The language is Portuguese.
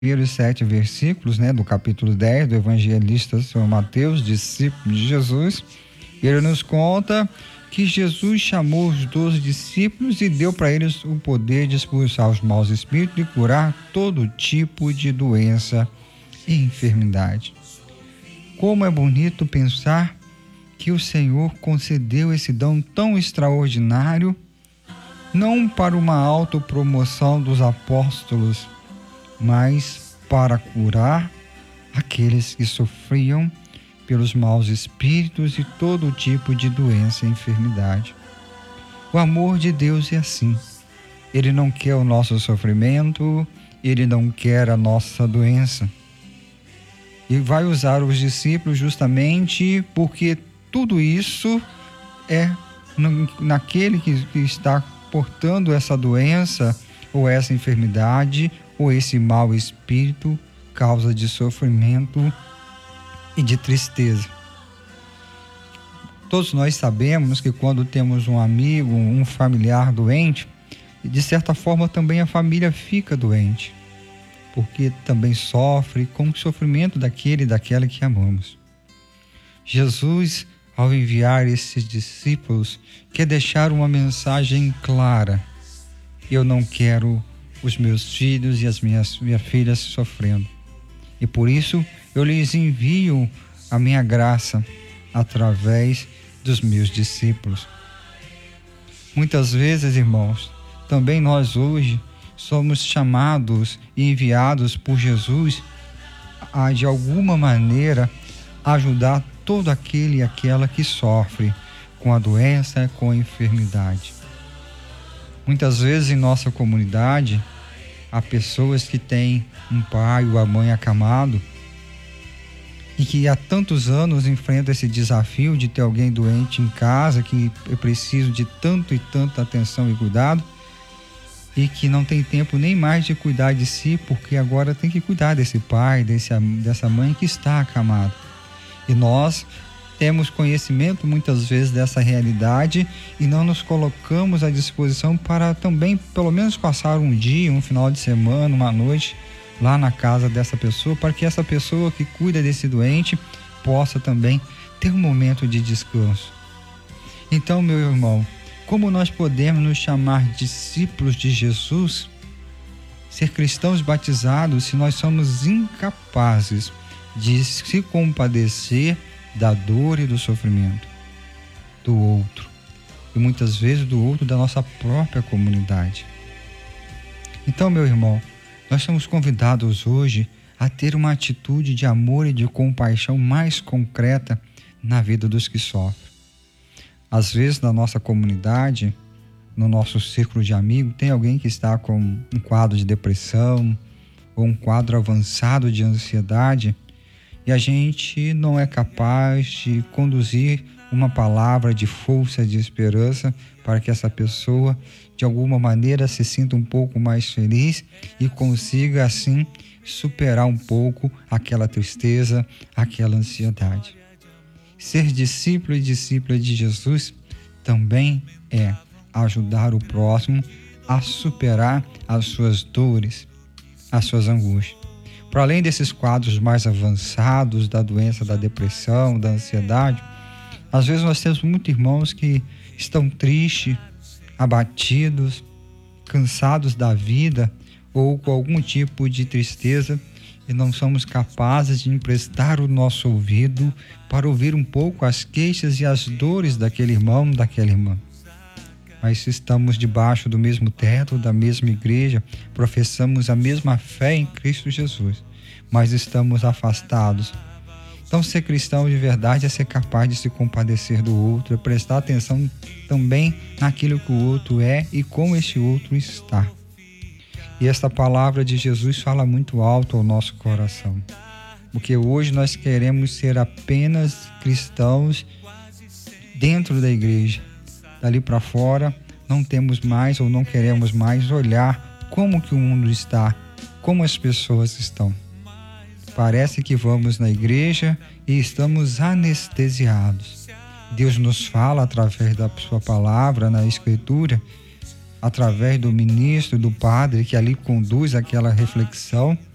primeiros 7 versículos, do capítulo 10 do evangelista São Mateus, discípulo de Jesus, ele nos conta que Jesus chamou os 12 discípulos e deu para eles o poder de expulsar os maus espíritos e curar todo tipo de doença e enfermidade. Como é bonito pensar que o Senhor concedeu esse dom tão extraordinário, não para uma autopromoção dos apóstolos, mas para curar aqueles que sofriam pelos maus espíritos e todo tipo de doença e enfermidade. O amor de Deus é assim. Ele não quer o nosso sofrimento, ele não quer a nossa doença. E vai usar os discípulos justamente porque tudo isso é naquele que está portando essa doença ou essa enfermidade ou esse mau espírito, causa de sofrimento e de tristeza. Todos nós sabemos que quando temos um amigo, um familiar doente, de certa forma também a família fica doente, porque também sofre com o sofrimento daquele e daquela que amamos. Jesus, ao enviar esses discípulos, quer deixar uma mensagem clara: eu não quero os meus filhos e as minhas filhas sofrendo. E por isso eu lhes envio a minha graça através dos meus discípulos. Muitas vezes, irmãos, também nós hoje somos chamados e enviados por Jesus a, de alguma maneira, ajudar todo aquele e aquela que sofre com a doença, com a enfermidade. Muitas vezes em nossa comunidade há pessoas que têm um pai ou a mãe acamado e que há tantos anos enfrentam esse desafio de ter alguém doente em casa, que é preciso de tanto e tanta atenção e cuidado, e que não tem tempo nem mais de cuidar de si, porque agora tem que cuidar desse pai, dessa mãe que está acamado. E nós temos conhecimento muitas vezes dessa realidade e não nos colocamos à disposição para também pelo menos passar um dia, um final de semana, uma noite lá na casa dessa pessoa, para que essa pessoa que cuida desse doente possa também ter um momento de descanso. Então, meu irmão, como nós podemos nos chamar discípulos de Jesus, ser cristãos batizados, se nós somos incapazes de se compadecer da dor e do sofrimento do outro, e muitas vezes do outro da nossa própria comunidade? Então, meu irmão, nós somos convidados hoje a ter uma atitude de amor e de compaixão mais concreta na vida dos que sofrem. Às vezes, na nossa comunidade, no nosso círculo de amigos, tem alguém que está com um quadro de depressão ou um quadro avançado de ansiedade, e a gente não é capaz de conduzir uma palavra de força, de esperança, para que essa pessoa, de alguma maneira, se sinta um pouco mais feliz e consiga, assim, superar um pouco aquela tristeza, aquela ansiedade. Ser discípulo e discípula de Jesus também é ajudar o próximo a superar as suas dores, as suas angústias. Para além desses quadros mais avançados da doença, da depressão, da ansiedade, às vezes nós temos muitos irmãos que estão tristes, abatidos, cansados da vida ou com algum tipo de tristeza, e não somos capazes de emprestar o nosso ouvido para ouvir um pouco as queixas e as dores daquele irmão, daquela irmã. Mas estamos debaixo do mesmo teto, da mesma igreja, professamos a mesma fé em Cristo Jesus, mas estamos afastados. Então, ser cristão de verdade é ser capaz de se compadecer do outro, é prestar atenção também naquilo que o outro é e como esse outro está. E esta palavra de Jesus fala muito alto ao nosso coração, porque hoje nós queremos ser apenas cristãos dentro da igreja. Dali para fora, não temos mais ou não queremos mais olhar como que o mundo está, como as pessoas estão. Parece que vamos na igreja e estamos anestesiados. Deus nos fala através da sua palavra, na Escritura, através do ministro, do padre, que ali conduz aquela reflexão,